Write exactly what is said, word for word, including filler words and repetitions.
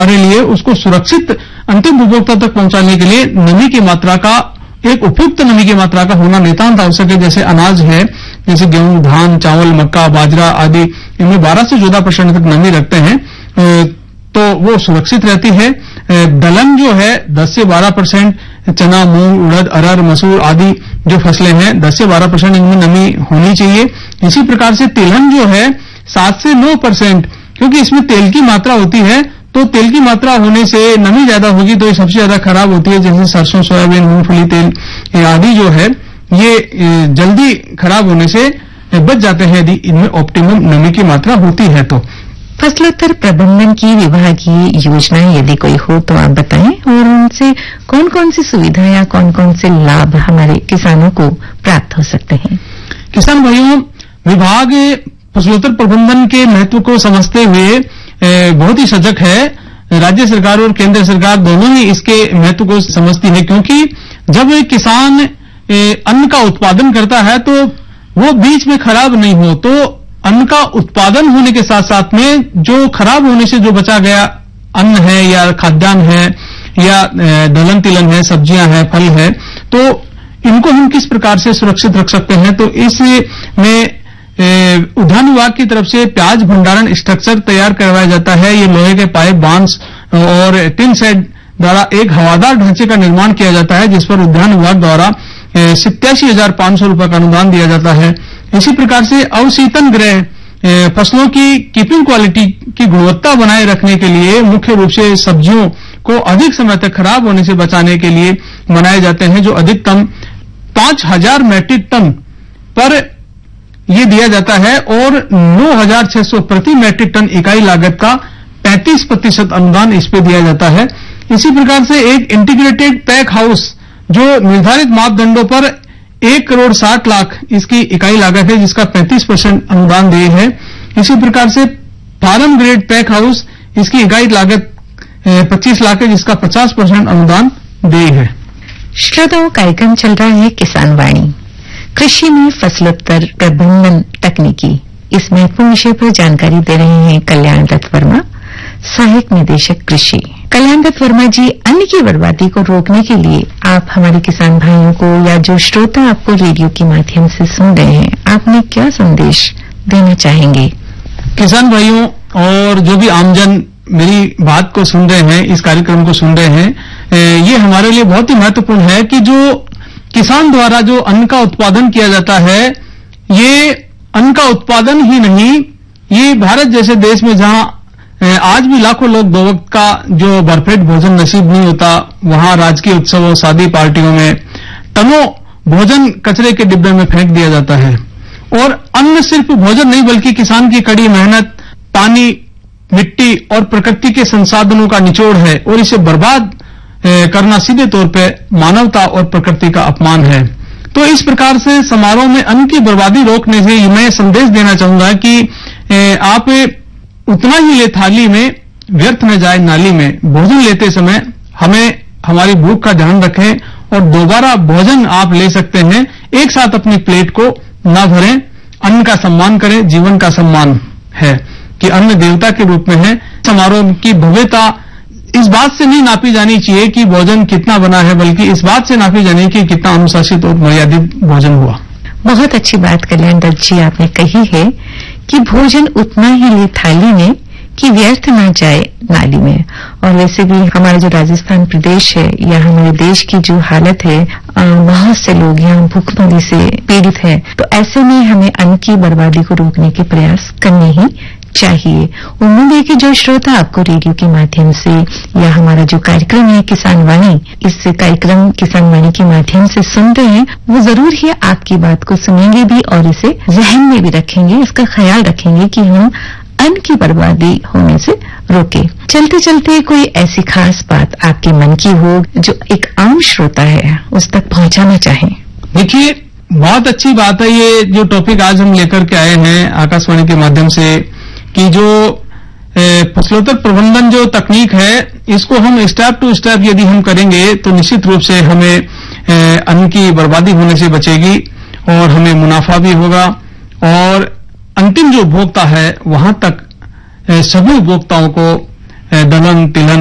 हमारे लिए उसको सुरक्षित अंतिम उपभोक्ता तक पहुंचाने के लिए नमी की मात्रा का, एक उपयुक्त नमी की मात्रा का होना नितांत आवश्यक है। जैसे अनाज है, जैसे गेहूं, धान, चावल, मक्का, बाजरा आदि, इनमें बारह से चौदह परसेंट तक नमी रखते हैं तो वो सुरक्षित रहती है। दलहन जो है दस से बारह परसेंट, चना, मूंग, उड़द, अरहर, मसूर आदि जो फसलें हैं दस से बारह परसेंट इनमें नमी होनी चाहिए। इसी प्रकार से तिलहन जो है सात से नौ परसेंट, क्योंकि इसमें तेल की मात्रा होती है, तो तेल की मात्रा होने से नमी ज्यादा होगी तो ये सबसे ज्यादा खराब होती है। जैसे सरसों, सोयाबीन, मूंगफली तेल आदि जो है ये जल्दी खराब होने से बच जाते हैं यदि इनमें ऑप्टिमम नमी की मात्रा होती है। तो फसलोत्तर प्रबंधन की विभागीय योजनाएं यदि कोई हो तो आप बताएं, और उनसे कौन कौन सी सुविधा या कौन कौन से लाभ हमारे किसानों को प्राप्त हो सकते हैं। किसान भाइयों, विभाग फसलोत्तर प्रबंधन के महत्व को समझते हुए बहुत ही सजग है। राज्य सरकार और केंद्र सरकार दोनों ही इसके महत्व को समझती है, क्योंकि जब एक किसान अन्न का उत्पादन करता है तो वो बीच में खराब नहीं हो, तो अन्न का उत्पादन होने के साथ साथ में जो खराब होने से जो बचा गया अन्न है या खाद्यान्न है या दलहन तिलहन है, सब्जियां हैं, फल है, तो इनको हम किस प्रकार से सुरक्षित रख सकते हैं। तो इसमें उद्यान विभाग की तरफ से प्याज भंडारण स्ट्रक्चर तैयार करवाया जाता है। ये लोहे के पाइप, बांस और टिन शेड द्वारा एक हवादार ढांचे का निर्माण किया जाता है, जिस पर उद्यान विभाग द्वारा सत्तासी हजार पांच सौ रुपए का अनुदान दिया जाता है। इसी प्रकार से अवशीतन गृह फसलों की कीपिंग क्वालिटी की गुणवत्ता बनाए रखने के लिए मुख्य रूप से सब्जियों को अधिक समय तक खराब होने से बचाने के लिए बनाए जाते हैं, जो अधिकतम पांच हजार मैट्रिक टन पर ये दिया जाता है और नौ हजार छह सौ प्रति मैट्रिक टन इकाई लागत का पैंतीस प्रतिशत अनुदान इस पे दिया जाता है। इसी प्रकार से एक इंटीग्रेटेड पैक हाउस जो निर्धारित मापदंडों पर एक करोड़ साठ लाख इसकी इकाई लागत है, जिसका पैंतीस परसेंट अनुदान दिए है। इसी प्रकार से फार्म ग्रेड पैक हाउस, इसकी इकाई लागत पच्चीस लाख है, जिसका पचास परसेंट अनुदान दिए है। श्रोताओं, कार्यक्रम चल रहा है किसान वाणी, कृषि में फसलोत्तर प्रबंधन तकनीकी। इस महत्वपूर्ण विषय पर जानकारी दे रहे हैं कल्याण दत्त वर्मा, सहायक निदेशक कृषि। कल्याण दत्त वर्मा जी, अन्न की बर्बादी को रोकने के लिए आप हमारे किसान भाइयों को या जो श्रोता आपको रेडियो के माध्यम से सुन रहे हैं, आपने क्या संदेश देना चाहेंगे। किसान भाइयों और जो भी आमजन मेरी बात को सुन रहे हैं, इस कार्यक्रम को सुन रहे हैं, ये हमारे लिए बहुत ही महत्वपूर्ण है कि जो किसान द्वारा जो अन्न का उत्पादन किया जाता है, ये अन्न का उत्पादन ही नहीं, ये भारत जैसे देश में जहां आज भी लाखों लोग दो वक्त का जो भरपेट भोजन नसीब नहीं होता, वहां राजकीय उत्सवों, शादी पार्टियों में टनों भोजन कचरे के डिब्बे में फेंक दिया जाता है। और अन्न सिर्फ भोजन नहीं, बल्कि किसान की कड़ी मेहनत, पानी, मिट्टी और प्रकृति के संसाधनों का निचोड़ है, और इसे बर्बाद करना सीधे तौर पे मानवता और प्रकृति का अपमान है। तो इस प्रकार से समारोह में अन्न की बर्बादी रोकने से मैं संदेश देना चाहूंगा कि आप उतना ही ले थाली में, व्यर्थ न जाए नाली में। भोजन लेते समय हमें हमारी भूख का ध्यान रखें और दोबारा भोजन आप ले सकते हैं। एक साथ अपनी प्लेट को न भरें। अन्न का सम्मान करें, जीवन का सम्मान है कि अन्न देवता के रूप में है। समारोह की भव्यता इस बात से नहीं नापी जानी चाहिए कि भोजन कितना बना है, बल्कि इस बात से नापी जानी कि कितना अनुशासित और मर्यादित भोजन हुआ। बहुत अच्छी बात कल्याण दत्त जी आपने कही है कि भोजन उतना ही ले थाली में कि व्यर्थ ना जाए नाली में। और वैसे भी हमारा जो राजस्थान प्रदेश है या हमारे देश की जो हालत है, बहुत से लोग यहाँ भूखमरी से पीड़ित हैं, तो ऐसे में हमें अन्न की बर्बादी को रोकने के प्रयास करने ही चाहिए। उम्मीद है कि जो श्रोता आपको रेडियो के माध्यम से या हमारा जो कार्यक्रम है किसान वाणी, इस कार्यक्रम किसान वाणी के माध्यम से सुन रहे हैं, वो जरूर ही आपकी बात को सुनेंगे भी और इसे जहन में भी रखेंगे, इसका ख्याल रखेंगे कि हम अन्न की बर्बादी होने से रोके। चलते चलते कोई ऐसी खास बात आपके मन की हो जो एक आम श्रोता है उस तक पहुंचाना चाहें। देखिए, बहुत अच्छी बात है ये जो टॉपिक आज हम लेकर के आए हैं आकाशवाणी के माध्यम से, कि जो फसलोत्तर प्रबंधन जो तकनीक है, इसको हम स्टेप टू स्टेप यदि हम करेंगे तो निश्चित रूप से हमें अन्न की बर्बादी होने से बचेगी और हमें मुनाफा भी होगा, और अंतिम जो उपभोक्ता है वहां तक सभी उपभोक्ताओं को दलहन तिलहन